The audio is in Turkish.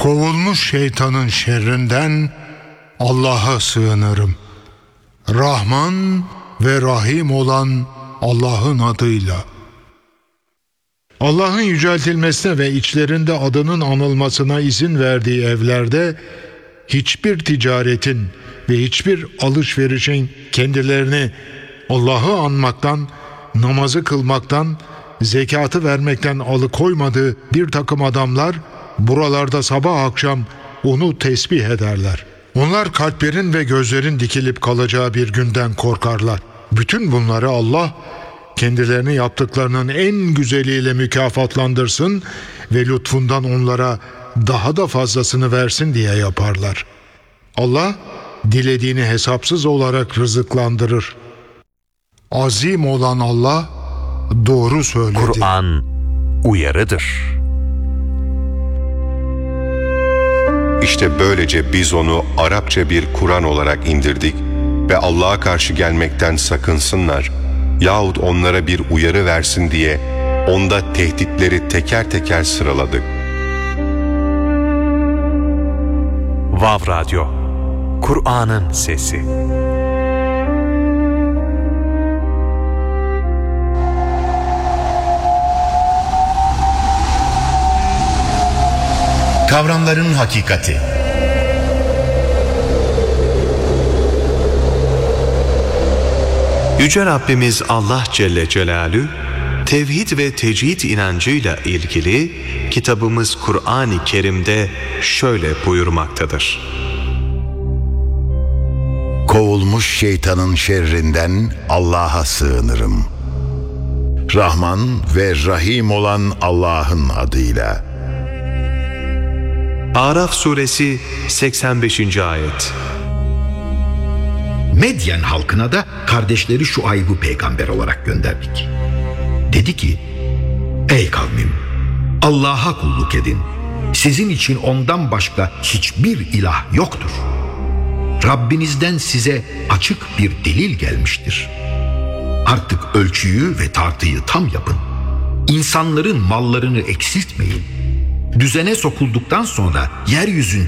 Kovulmuş şeytanın şerrinden Allah'a sığınırım. Rahman ve Rahim olan Allah'ın adıyla. Allah'ın yüceltilmesine ve içlerinde adının anılmasına izin verdiği evlerde hiçbir ticaretin ve hiçbir alışverişin kendilerini Allah'ı anmaktan, namazı kılmaktan, zekatı vermekten alıkoymadığı bir takım adamlar buralarda sabah akşam onu tesbih ederler. Onlar kalplerin ve gözlerin dikilip kalacağı bir günden korkarlar. Bütün bunları Allah kendilerini yaptıklarının en güzeliyle mükafatlandırsın ve lütfundan onlara daha da fazlasını versin diye yaparlar. Allah dilediğini hesapsız olarak rızıklandırır. Azim olan Allah doğru söyledi. Kur'an uyarıdır. İşte böylece biz onu Arapça bir Kur'an olarak indirdik ve Allah'a karşı gelmekten sakınsınlar yahut onlara bir uyarı versin diye onda tehditleri teker teker sıraladık. Vav Radyo, Kur'an'ın sesi. Kavramların hakikati. Yüce Rabbimiz Allah Celle Celaluhu, tevhid ve tecrid inancıyla ilgili kitabımız Kur'an-ı Kerim'de şöyle buyurmaktadır. Kovulmuş şeytanın şerrinden Allah'a sığınırım. Rahman ve Rahim olan Allah'ın adıyla. Araf suresi 85. ayet. Medyen halkına da kardeşleri Şuayb'ı peygamber olarak gönderdik. Dedi ki, ey kavmim, Allah'a kulluk edin. Sizin için ondan başka hiçbir ilah yoktur. Rabbinizden size açık bir delil gelmiştir. Artık ölçüyü ve tartıyı tam yapın. İnsanların mallarını eksiltmeyin. Düzene sokulduktan sonra yeryüzünde